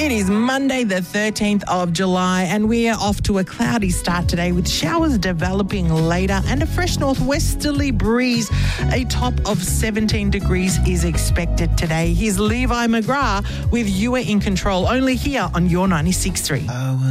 It is Monday, the 13th of July, and we are off to a cloudy start today with showers developing later and a fresh northwesterly breeze. A top of 17 degrees is expected today. Here's Levi McGrath with You Are in Control, only here on Your 96.3.